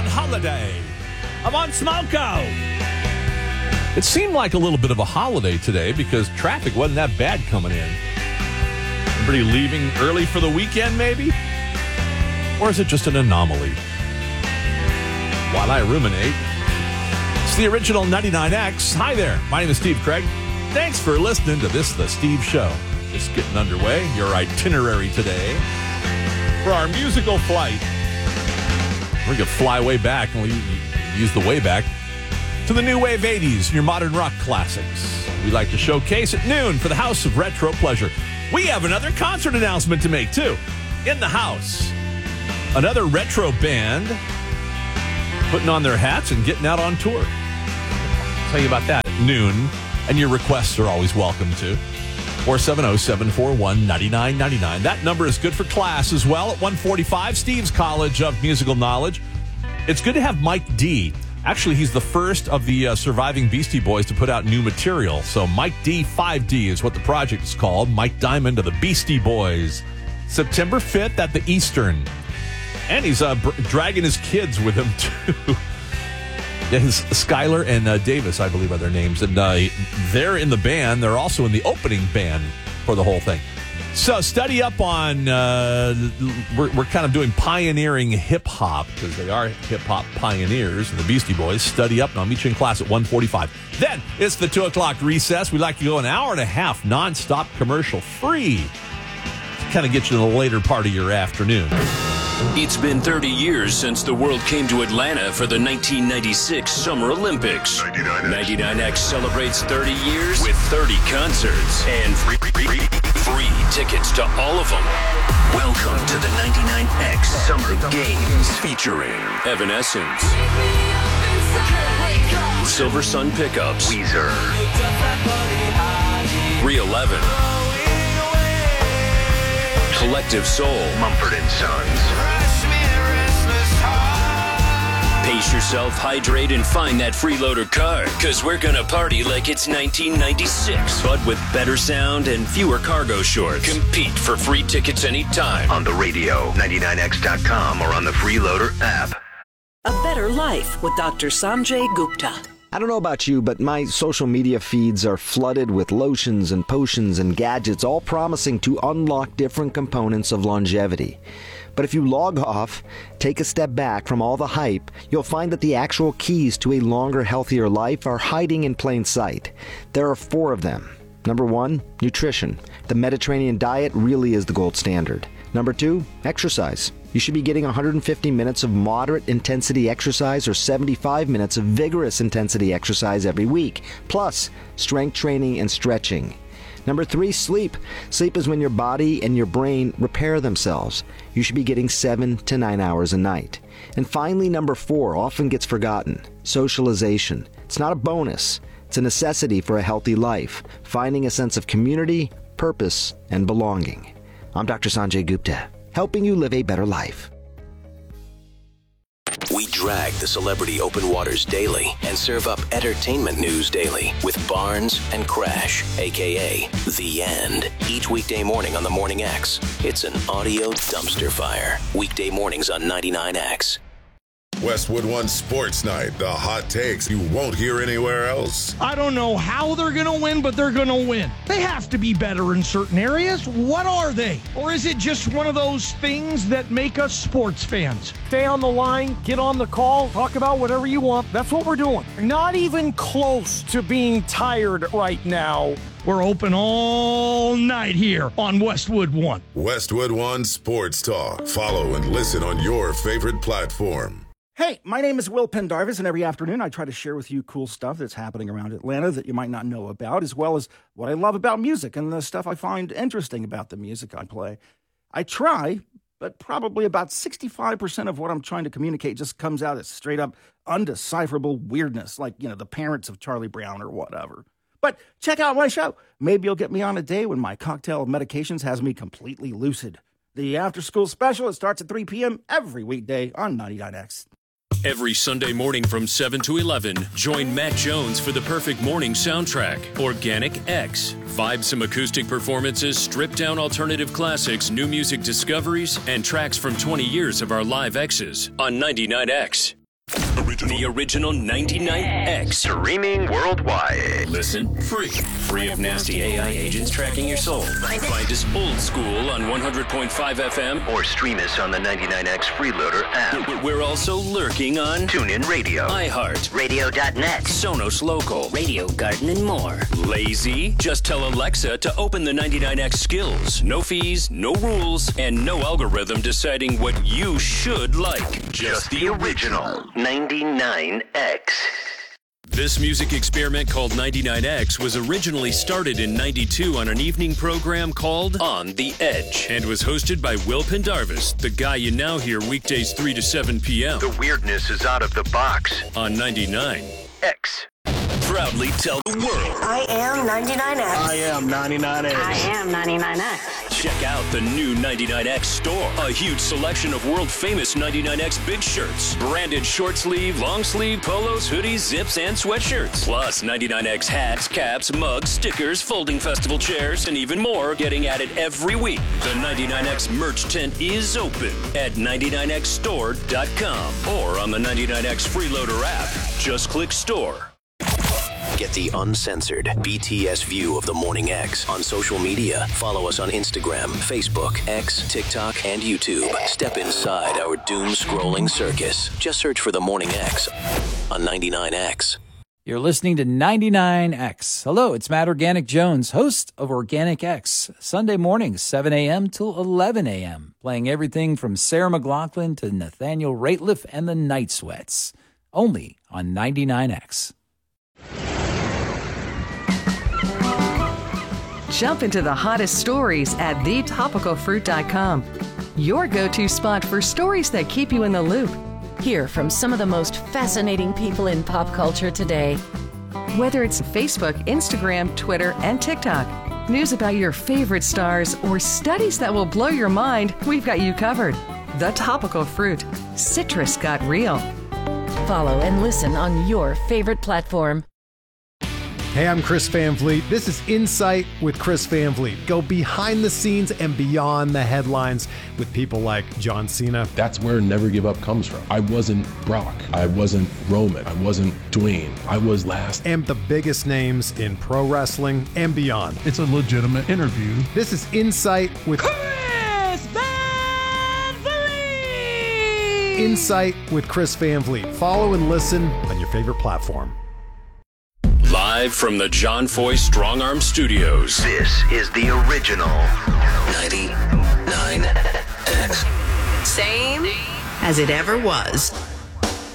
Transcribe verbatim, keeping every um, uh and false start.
on holiday. I'm on Smoko. It seemed like a little bit of a holiday today because traffic wasn't that bad coming in. Everybody leaving early for the weekend, maybe? Or is it just an anomaly? While I ruminate, it's the original ninety-nine X. Hi there. My name is Steve Craig. Thanks for listening to This The Steve Show. Just getting underway. Your itinerary today for our musical flight. We're going to fly way back, and we use the way back to the new wave eighties and your modern rock classics. We like to showcase at noon for the House of Retro Pleasure. We have another concert announcement to make, too. In the house, another retro band putting on their hats and getting out on tour. I'll tell you about that at noon, and your requests are always welcome, too. four seven zero, seven four one, nine nine nine nine. That number is good for class as well at one forty-five, Steve's College of Musical Knowledge. It's good to have Mike D. Actually, he's the first of the uh, surviving Beastie Boys to put out new material. So Mike D, five D is what the project is called. Mike Diamond of the Beastie Boys. September fifth at the Eastern. And he's uh, br- dragging his kids with him, too. Yeah, his Skylar and uh, Davis, I believe, are their names. And uh, they're in the band. They're also in the opening band for the whole thing. So study up on, uh, we're, we're kind of doing pioneering hip-hop, because they are hip-hop pioneers, the Beastie Boys. Study up, and I'll meet you in class at one forty-five. Then it's the two o'clock recess. We like to go an hour and a half nonstop commercial-free to kind of get you to the later part of your afternoon. It's been thirty years since the world came to Atlanta for the nineteen ninety-six Summer Olympics. ninety-nine X celebrates thirty years with thirty concerts and free, free, free, free tickets to all of them. Welcome to the ninety-nine X Summer Games featuring Evanescence, Silver Sun Pickups, Weezer, three eleven, Collective Soul, Mumford and Sons. Pace yourself, hydrate, and find that freeloader card, because we're going to party like it's nineteen ninety-six, but with better sound and fewer cargo shorts. Compete for free tickets anytime on the radio, ninety-nine X dot com, or on the Freeloader app. A Better Life with Doctor Sanjay Gupta. I don't know about you, but my social media feeds are flooded with lotions and potions and gadgets, all promising to unlock different components of longevity. But if you log off, take a step back from all the hype, you'll find that the actual keys to a longer, healthier life are hiding in plain sight. There are four of them. Number one, nutrition. The Mediterranean diet really is the gold standard. Number two, exercise. You should be getting one hundred fifty minutes of moderate intensity exercise or seventy-five minutes of vigorous intensity exercise every week, plus strength training and stretching. Number three, sleep. Sleep is when your body and your brain repair themselves. You should be getting seven to nine hours a night. And finally, number four, often gets forgotten, socialization. It's not a bonus. It's a necessity for a healthy life, finding a sense of community, purpose, and belonging. I'm Doctor Sanjay Gupta, helping you live a better life. We drag the celebrity open waters daily and serve up entertainment news daily with Barnes and Crash, a k a. The End. Each weekday morning on the Morning X. It's an audio dumpster fire. Weekday mornings on ninety-nine X. Westwood One Sports Night, the hot takes you won't hear anywhere else. I don't know how they're going to win, but they're going to win. They have to be better in certain areas. What are they? Or is it just one of those things that make us sports fans? Stay on the line, get on the call, talk about whatever you want. That's what we're doing. Not even close to being tired right now. We're open all night here on Westwood One. Westwood One Sports Talk. Follow and listen on your favorite platform. Hey, my name is Will Pendarvis, and every afternoon I try to share with you cool stuff that's happening around Atlanta that you might not know about, as well as what I love about music and the stuff I find interesting about the music I play. I try, but probably about sixty-five percent of what I'm trying to communicate just comes out as straight up undecipherable weirdness, like, you know, the parents of Charlie Brown or whatever. But check out my show. Maybe you'll get me on a day when my cocktail of medications has me completely lucid. The After School Special, it starts at three p.m. every weekday on ninety-nine X. Every Sunday morning from seven to eleven, join Matt Jones for the perfect morning soundtrack, Organic X. Vibe some acoustic performances, stripped down alternative classics, new music discoveries, and tracks from twenty years of our live X's on ninety-nine X. The original ninety-nine X. Streaming worldwide. Listen free. Free of nasty A I agents tracking your soul. Find us old school on one hundred point five F M. Or stream us on the ninety-nine X Freeloader app. We're also lurking on TuneIn Radio, iHeart, Radio dot net, Sonos Local, Radio Garden, and more. Lazy? Just tell Alexa to open the ninety-nine X skills. No fees, no rules, and no algorithm deciding what you should like. Just the original ninety-nine X. This music experiment called ninety-nine X was originally started in ninety-two on an evening program called On the Edge and was hosted by Will Pendarvis, the guy you now hear weekdays three to seven p.m. The weirdness is out of the box. On ninety-nine X. Proudly tell the world. I am ninety-nine X. I am ninety-nine X. I am ninety-nine X. Check out the new ninety-nine X store. A huge selection of world-famous ninety-nine X big shirts. Branded short sleeve, long sleeve, polos, hoodies, zips, and sweatshirts. Plus ninety-nine X hats, caps, mugs, stickers, folding festival chairs, and even more getting added every week. The ninety-nine X merch tent is open at ninety-nine X store dot com or on the ninety-nine X Freeloader app. Just click store. Get the uncensored B T S view of the Morning X on social media. Follow us on Instagram, Facebook, X, TikTok, and YouTube. Step inside our doom-scrolling circus. Just search for the Morning X on ninety-nine X. You're listening to ninety-nine X. Hello, it's Matt Organic Jones, host of Organic X. Sunday mornings, seven a.m. till eleven a.m. Playing everything from Sarah McLachlan to Nathaniel Rateliff and the Night Sweats. Only on ninety-nine X. Jump into the hottest stories at the topical fruit dot com. Your go-to spot for stories that keep you in the loop. Hear from some of the most fascinating people in pop culture today. Whether it's Facebook, Instagram, Twitter, and TikTok, news about your favorite stars, or studies that will blow your mind, we've got you covered. The Topical Fruit. Citrus got real. Follow and listen on your favorite platform. Hey, I'm Chris Van Vliet. This is Insight with Chris Van Vliet. Go behind the scenes and beyond the headlines with people like John Cena. That's where Never Give Up comes from. I wasn't Brock. I wasn't Roman. I wasn't Dwayne. I was last. And the biggest names in pro wrestling and beyond. It's a legitimate interview. This is Insight with Chris Van Vliet. Insight with Chris Van Vliet. Follow and listen on your favorite platform. Live from the John Foy Strong Arm Studios. This is the original ninety-nine X. Same as it ever was.